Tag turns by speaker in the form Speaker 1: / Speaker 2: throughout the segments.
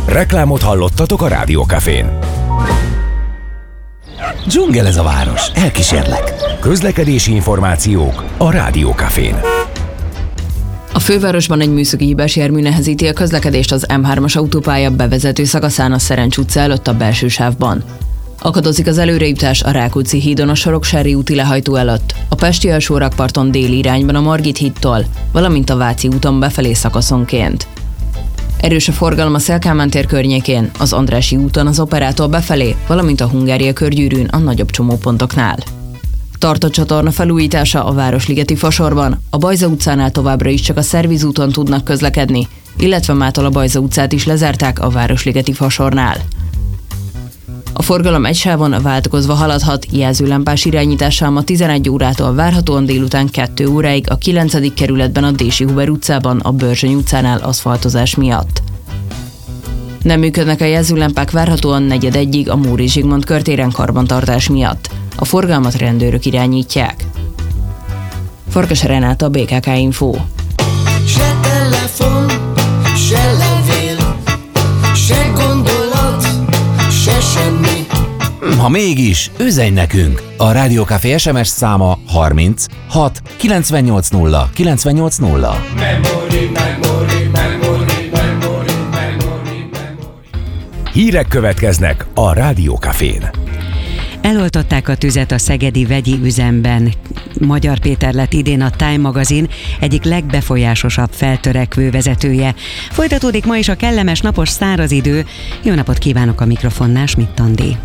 Speaker 1: Reklámot hallottatok a Rádió Cafén.
Speaker 2: Dzsungel ez a város, elkísérlek.
Speaker 1: Közlekedési információk a Rádió Cafén.
Speaker 3: A fővárosban egy műszaki hibás jármű nehezíti a közlekedést az M3-as autópálya bevezető szakaszán a Szerencs utca előtt a belső sávban. Akadozik az előrejutás a Rákóczi hídon a Soroksári úti lehajtó előtt, a pesti alsórakparton déli irányban a Margit hídtól, valamint a Váci úton befelé szakaszonként. Erős a forgalom a Széll-Kálmán tér környékén, az Andrássy úton az Operától befelé, valamint a Hungária körgyűrűn a nagyobb csomópontoknál. Tart a csatorna felújítása a Városligeti Fasorban, a Bajza utcánál továbbra is csak a Szerviz úton tudnak közlekedni, illetve mától a Bajza utcát is lezárták a Városligeti Fasornál. A forgalom egy sávon váltakozva haladhat, jelzőlámpás irányítással ma 11 órától várhatóan délután 2 óráig a 9. kerületben a Dési-Huber utcában a Börzsöny utcánál aszfaltozás miatt. Nem működnek a jelzőlámpák várhatóan 4:01-ig a Móri Zsigmond körtéren karbantartás miatt. A forgalmat rendőrök irányítják. Farkas Renáta, BKK Info.
Speaker 4: Se telefon, se levél, se gondolat, se semmi.
Speaker 2: Ha mégis, üzenj nekünk! A Rádió Café SMS száma 30 6 980 980.
Speaker 4: Memory.
Speaker 1: Hírek következnek a Rádió Cafén.
Speaker 5: Eloltották a tüzet a szegedi vegyi üzemben. Magyar Péter lett idén a Time magazin egyik legbefolyásosabb feltörekvő vezetője. Folytatódik ma is a kellemes napos száraz idő. Jó napot kívánok a mikrofonnál, Schmidt Andi.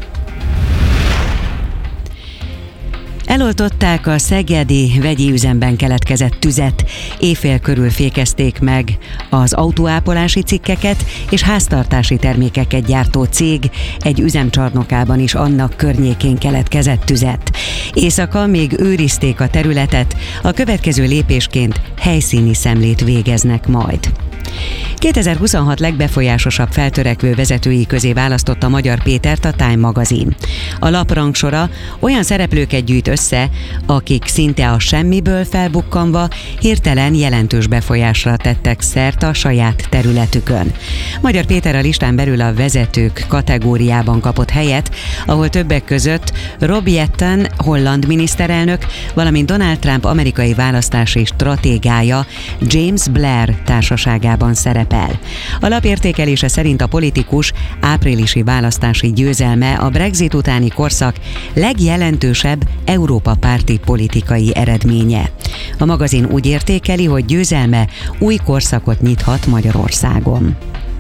Speaker 5: Eloltották a szegedi vegyi üzemben keletkezett tüzet. Éjfél körül fékezték meg az autóápolási cikkeket és háztartási termékeket gyártó cég egy üzemcsarnokában is annak környékén keletkezett tüzet. Éjszaka még őrizték a területet, a következő lépésként helyszíni szemlét végeznek majd. 2026 legbefolyásosabb feltörekvő vezetői közé választotta Magyar Pétert a Time magazin. A lap rangsora olyan szereplőket gyűjt össze, akik szinte a semmiből felbukkanva hirtelen jelentős befolyásra tettek szert a saját területükön. Magyar Péter a listán belül a vezetők kategóriában kapott helyet, ahol többek között Rob Jetten, holland miniszterelnök, valamint Donald Trump amerikai választási stratégája James Blair társaságában szerepel. A lap értékelése szerint a politikus áprilisi választási győzelme a Brexit utáni korszak legjelentősebb Európa párti politikai eredménye. A magazin úgy értékeli, hogy győzelme új korszakot nyithat Magyarországon.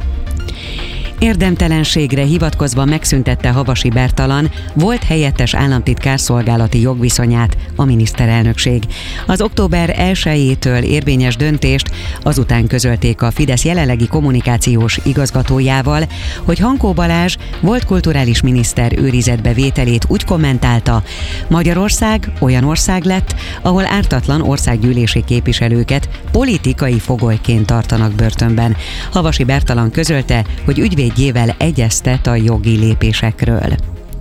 Speaker 5: Érdemtelenségre hivatkozva megszüntette Havasi Bertalan volt helyettes államtitkár szolgálati jogviszonyát a miniszterelnökség. Az október 1-től érvényes döntést azután közölték a Fidesz jelenlegi kommunikációs igazgatójával, hogy Hankó Balázs volt kulturális miniszter őrizetbe vételét úgy kommentálta: Magyarország olyan ország lett, ahol ártatlan országgyűlési képviselőket politikai fogolyként tartanak börtönben. Havasi Bertalan közölte, hogy ügyvédjével egyeztet a jogi lépésekről.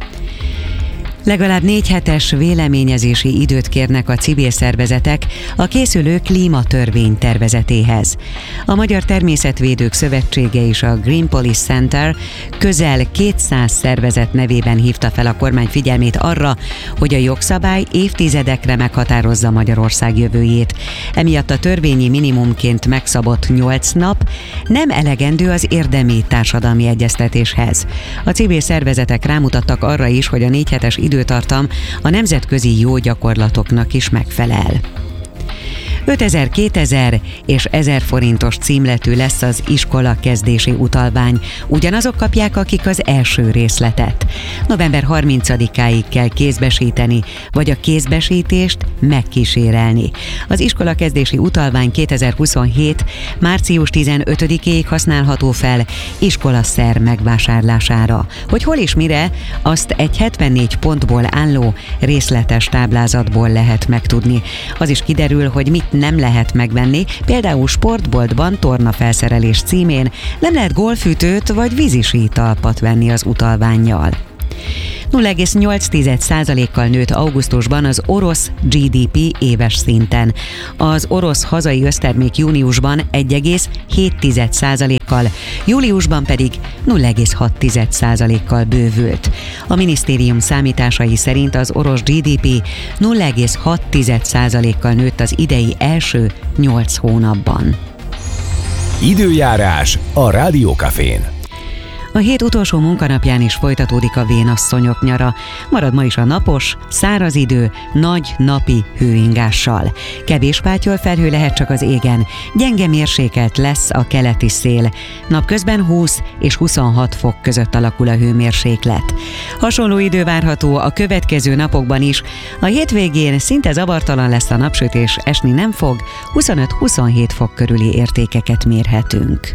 Speaker 5: Legalább 4 hetes véleményezési időt kérnek a civil szervezetek a készülő klímatörvény tervezetéhez. A Magyar Természetvédők Szövetsége és a Green Policy Center közel 200 szervezet nevében hívta fel a kormány figyelmét arra, hogy a jogszabály évtizedekre meghatározza Magyarország jövőjét. Emiatt a törvényi minimumként megszabott 8 nap nem elegendő az érdemi társadalmi egyeztetéshez. A civil szervezetek rámutattak arra is, hogy a 4 hetes időtartam a nemzetközi jó gyakorlatoknak is megfelel. 5000, 2000 és 1000 forintos címletű lesz az iskola kezdési utalvány. Ugyanazok kapják, akik az első részletet. November 30-áig kell kézbesíteni, vagy a kézbesítést megkísérelni. Az iskola kezdési utalvány 2027. március 15-ig használható fel iskolaszer megvásárlására. Hogy hol és mire, azt egy 74 pontból álló részletes táblázatból lehet megtudni. Az is kiderül, hogy mit nem lehet megvenni, például sportboltban tornafelszerelés címén nem lehet golfütőt vagy vízisítalpat venni az utalvánnyal. 0,8%-kal nőtt augusztusban az orosz GDP éves szinten. Az orosz hazai össztermék júniusban 1,7%-kal, júliusban pedig 0,6%-kal bővült. A minisztérium számításai szerint az orosz GDP 0,6%-kal nőtt az idei első 8 hónapban.
Speaker 1: Időjárás a Rádió Cafén.
Speaker 5: A hét utolsó munkanapján is folytatódik a vénasszonyok nyara. Marad ma is a napos, száraz idő, nagy napi hőingással. Kevés pátyolfelhő lehet csak az égen, gyenge mérsékelt lesz a keleti szél. Napközben 20 és 26 fok között alakul a hőmérséklet. Hasonló idő várható a következő napokban is. A hétvégén szinte zavartalan lesz a napsütés, esni nem fog, 25-27 fok körüli értékeket mérhetünk.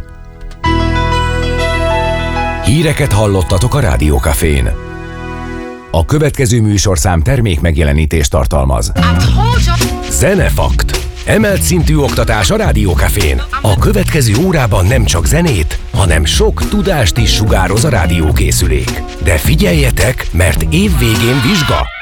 Speaker 1: Híreket hallottatok a Rádió Cafén. A következő műsorszám termék megjelenítést tartalmaz. Zenefakt. Emelt szintű oktatás a Rádió Cafén. A következő órában nem csak zenét, hanem sok tudást is sugároz a rádiókészülék. De figyeljetek, mert év végén vizsga.